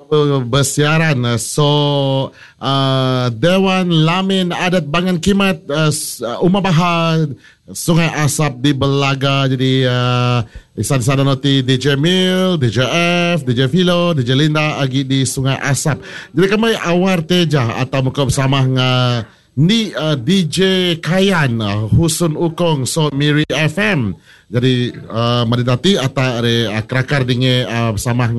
bersiaran. Dewan Lamin Adat Bangan Kimat Umar Bahar Sungai Asap di Belaga. Jadi Isan sana noti DJ Mil, DJ F, DJ Philo, DJ Linda agi di Sungai Asap. Jadi kami awar teja atau muka bersama ni DJ Kayan Husun Ukong So Miri FM. Jadi madidati ata re kerakar dinge bersama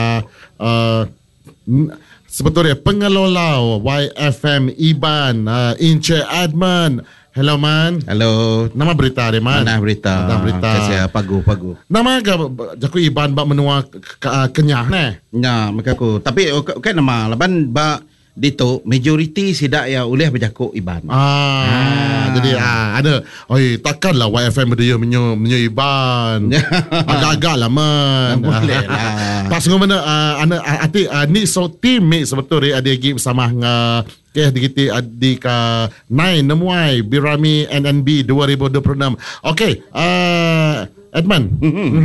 sebetulnya pengelola YFM Iban Ince Adman. Hello man. Hello. Nama berita de man. Mana berita? Nama berita. Saya pagu. Nama jaku Iban bak menua kenyah ne. Ya, maka aku. Tapi kan nama laban ba dito majority sidak ya uleh berjakuk Iban. Jadi ada. Oi, takkanlah YFM dia menyo Iban. Agak-agak lah man. Boleh lah. Pas ngomong ana ati ni so team mate sebetulnya ada lagi bersama digiti di ka 9 Nemuai Birami NNB 2026. Okey, Edmund.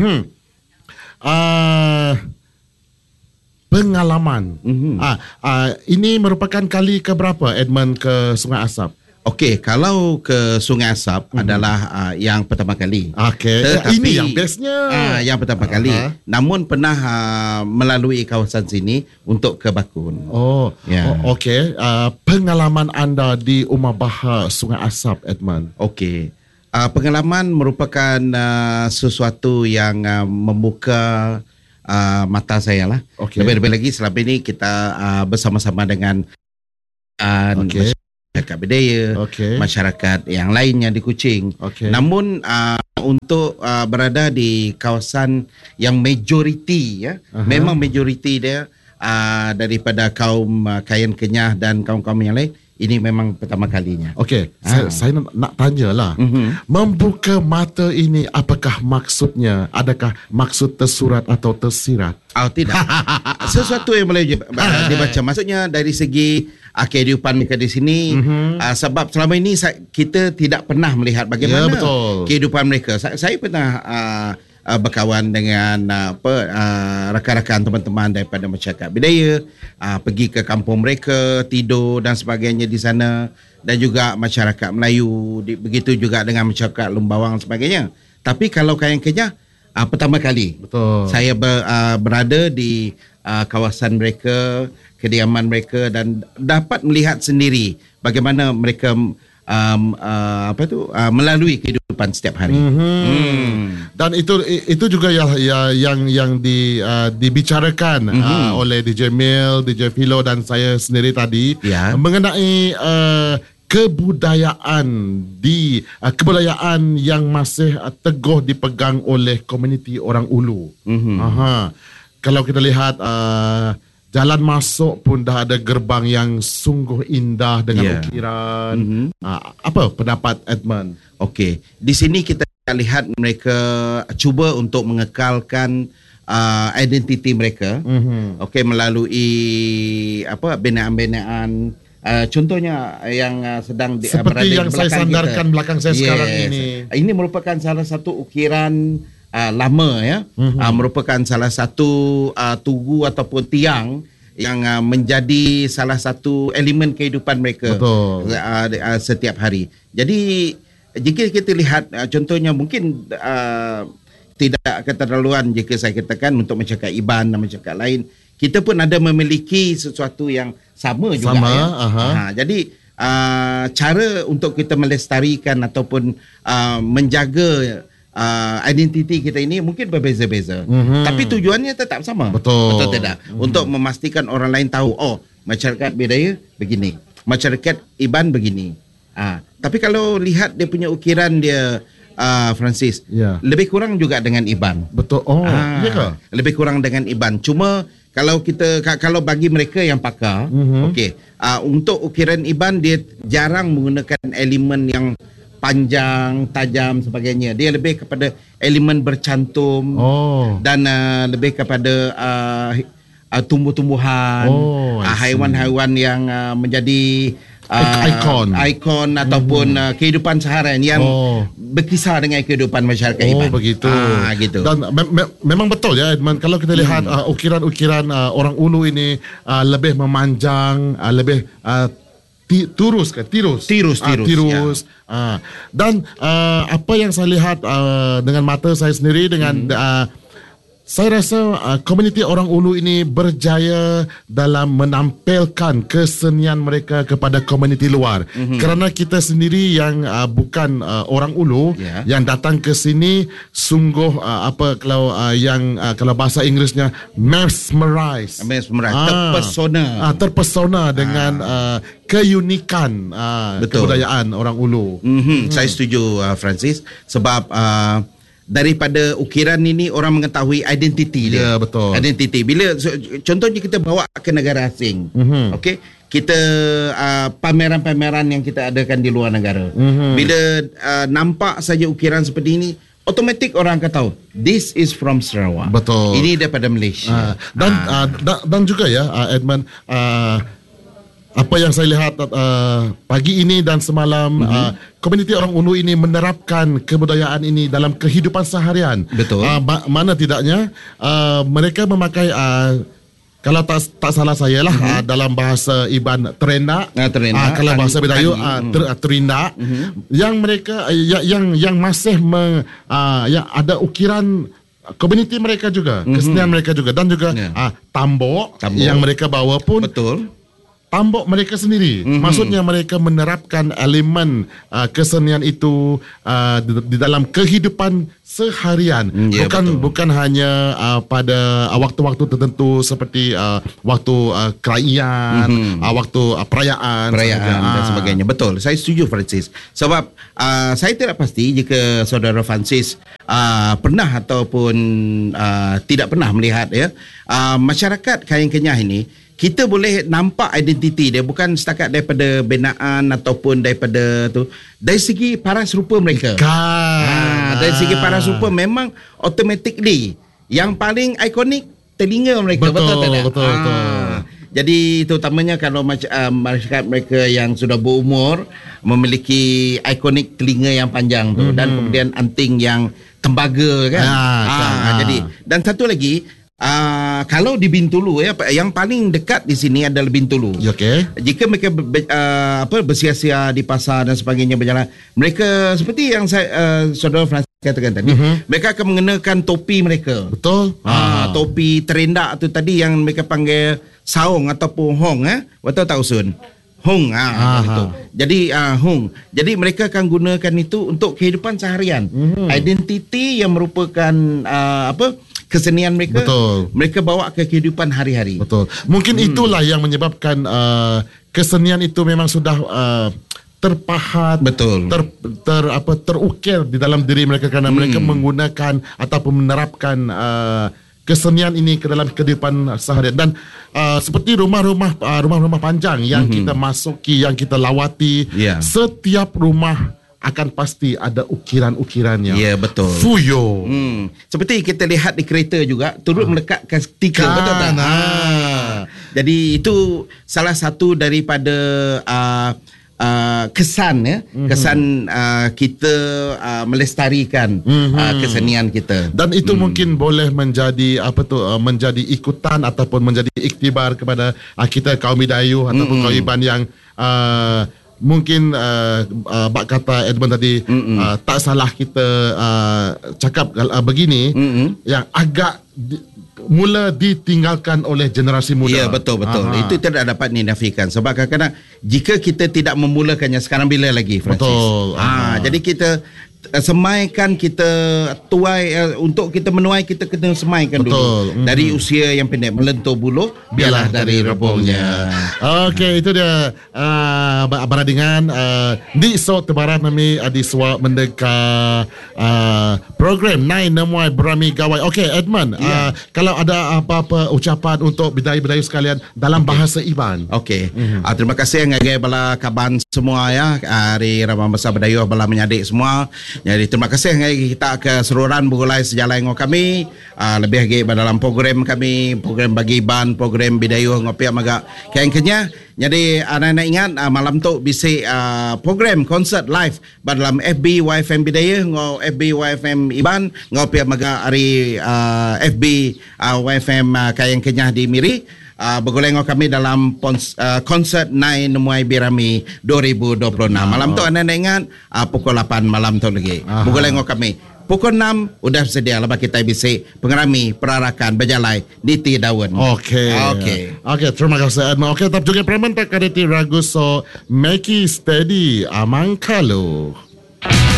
Pengalaman. Ini merupakan kali keberapa Edmund ke Sungai Asap? Okey, kalau ke Sungai Asap adalah yang pertama kali. Okey. Ini yang bestnya. Yang pertama kali. Namun pernah melalui kawasan sini untuk ke Bakun. Okey. Pengalaman anda di Umar Bahar Sungai Asap, Edmund? Okey. Pengalaman merupakan sesuatu yang membuka mata saya lah. Okay. Lebih-lebih lagi selama ini kita bersama-sama dengan masyarakat Bedaya, masyarakat yang lainnya di Kuching. Namun untuk berada di kawasan yang majoriti memang majoriti dia daripada kaum Kayan Kenyah dan kaum-kaum yang lain. Ini memang pertama kalinya. Okey, saya nak tanyalah. Membuka mata ini apakah maksudnya? Adakah maksud tersurat atau tersirat? Tidak. Sesuatu yang boleh dibaca. Maksudnya dari segi kehidupan mereka di sini, sebab selama ini kita tidak pernah melihat bagaimana kehidupan mereka. Saya pernah berkawan dengan rakan-rakan teman-teman daripada masyarakat Bedaya, pergi ke kampung mereka, tidur dan sebagainya di sana, dan juga masyarakat Melayu, begitu juga dengan masyarakat Lumbawang dan sebagainya. Tapi kalau Kayan Kenyah, pertama kali saya berada di kawasan mereka, kediaman mereka, dan dapat melihat sendiri bagaimana mereka melalui kehidupan setiap hari. Dan itu juga yang dibicarakan oleh DJ Mil, DJ Philo dan saya sendiri tadi mengenai kebudayaan yang masih teguh dipegang oleh komuniti orang Ulu. Kalau kita lihat jalan masuk pun dah ada gerbang yang sungguh indah dengan ukiran. Apa pendapat Edmund? Okey, di sini kita lihat mereka cuba untuk mengekalkan identiti mereka. Okey, melalui binaan-binaan. Contohnya yang sedang seperti yang saya sandarkan belakang saya sekarang ini. Ini merupakan salah satu ukiran lama merupakan salah satu tugu ataupun tiang yang menjadi salah satu elemen kehidupan mereka setiap hari. Jadi jika kita lihat contohnya mungkin tidak keterlaluan jika saya katakan untuk masyarakat Iban dan masyarakat lain, kita pun ada memiliki sesuatu yang sama juga. Jadi cara untuk kita melestarikan ataupun menjaga identiti kita ini mungkin berbeza-beza. Tapi tujuannya tetap sama. Betul tidak? Untuk memastikan orang lain tahu, masyarakat Bedaya begini, masyarakat Iban begini. Tapi kalau lihat dia punya ukiran dia, Francis, lebih kurang juga dengan Iban. Betul. Lebih kurang dengan Iban. Cuma kalau bagi mereka yang pakar, untuk ukiran Iban dia jarang menggunakan elemen yang panjang, tajam sebagainya. Dia lebih kepada elemen bercantum dan lebih kepada tumbuh-tumbuhan, haiwan-haiwan yang menjadi ikon ataupun kehidupan seharian yang berkisar dengan kehidupan masyarakat Iban. Begitu. Gitu. Dan memang betul ya Edmund, kalau kita lihat ukiran-ukiran orang Ulu ini lebih memanjang, lebih tirus. Dan apa yang saya lihat dengan mata saya sendiri dengan saya rasa komuniti orang Ulu ini berjaya dalam menampilkan kesenian mereka kepada komuniti luar. Kerana kita sendiri yang bukan orang Ulu yang datang ke sini sungguh kalau bahasa Inggerisnya mesmerize. Terpesona dengan keunikan kebudayaan orang Ulu. Saya setuju Francis, sebab daripada ukiran ini orang mengetahui identiti dia. Ya, betul. Identiti. Bila contohnya kita bawa ke negara asing. Okey, kita pameran-pameran yang kita adakan di luar negara. Bila nampak saja ukiran seperti ini, automatik orang akan tahu this is from Sarawak. Betul. Ini daripada Malaysia. Dan juga ya Edmund, apa yang saya lihat pagi ini dan semalam, komuniti orang Ulu ini menerapkan kebudayaan ini dalam kehidupan seharian. Betul. Mana tidaknya mereka memakai kalau tak salah saya lah dalam bahasa Iban terendak, kalau bahasa Bidayuh terindak, yang mereka yang masih yang ada ukiran komuniti mereka juga, kesenian mereka juga, dan juga tambok yang mereka bawa pun. Betul. Tambok mereka sendiri. Maksudnya mereka menerapkan elemen kesenian itu di dalam kehidupan seharian. Bukan hanya pada waktu-waktu tertentu seperti waktu kerajaan, waktu perayaan dan sebagainya. Betul. Saya setuju Francis. Sebab saya tidak pasti jika saudara Francis pernah ataupun tidak pernah melihat masyarakat Kayan Kenyah ini, kita boleh nampak identiti dia bukan setakat daripada binaan ataupun daripada tu, dari segi paras rupa mereka. Dari segi paras rupa memang automatically yang paling ikonik telinga mereka. Betul tak? Betul. Jadi terutamanya kalau masyarakat mereka yang sudah berumur memiliki ikonik telinga yang panjang tu, dan kemudian anting yang tembaga kan. Jadi dan satu lagi, kalau di Bintulu yang paling dekat di sini adalah Bintulu. Okay. Jika mereka bersia-sia di pasar dan sebagainya berjalan, mereka seperti yang saudara Francis katakan tadi, mereka akan mengenakan topi mereka. Betul. Topi terendak tu tadi yang mereka panggil saung ataupun hong. Betul tak Usun? Hong. Itu. Jadi hong. Jadi mereka akan gunakan itu untuk kehidupan seharian. Identiti yang merupakan kesenian mereka. Betul. Mereka bawa ke kehidupan hari-hari. Betul. Mungkin itulah yang menyebabkan kesenian itu memang sudah terpahat. Betul. Terukir di dalam diri mereka kerana mereka menggunakan ataupun menerapkan kesenian ini ke dalam kehidupan seharian. Dan seperti rumah-rumah panjang yang kita masuki, yang kita lawati, setiap rumah akan pasti ada ukiran-ukirannya. Ya, betul. Fuyo. Seperti kita lihat di kereta juga, turut melekatkan stiker. Betul tak? Jadi itu salah satu daripada kesan kesan kita melestarikan kesenian kita. Dan itu mungkin boleh menjadi menjadi ikutan ataupun menjadi iktibar kepada kita kaum Bidayuh ataupun kaum Iban yang mungkin bak kata Edmund tadi, tak salah kita cakap begini, yang agak mula ditinggalkan oleh generasi muda. Ya, betul. Itu tidak dapat dinafikan. Sebab kadang-kadang jika kita tidak memulakannya, sekarang bila lagi Francis? Betul. Jadi kita semaikan, kita tuai, untuk kita menuai kita kena semaikan dulu. Dari usia yang pendek, melentur buluh biarlah dari rebungnya. Okey, itu dia baradingan di so tebaran kami di suap mendeka program 9 Namuai Berami Gawai. Okey Edmund, kalau ada apa-apa ucapan untuk Bidayuh-Bidayuh sekalian dalam bahasa Iban. Okey. Terima kasih ngagai bala kaban semua ya, hari Ramai Besar Bidayuh bala menyadik semua. Jadi terima kasih ngai kita ke seluruhan bergulai sejalan dengan kami. Lebih lagi dalam program kami, program bagi ban, program bidayuh ngopi amaga kenya. Jadi anak-anak ingat malam tu bisa program konsert live dalam FB YFM Bidayuh ngau FB YFM Iban ngopi amaga hari FB YFM Kayang Kenyah di Miri. Bergulai dengan kami dalam konsert Nai Nemuai Birami 2026. Malam tu anda ingat pukul 8 malam tu lagi. Bergulai dengan kami. Pukul 6 udah sedia lah kita bisa pengerami perarakan berjalai Niti Daun. Okey, terima kasih Adma. Okey, tapi juga preman tak kaditi ragu so Meki Steady Amangkalo.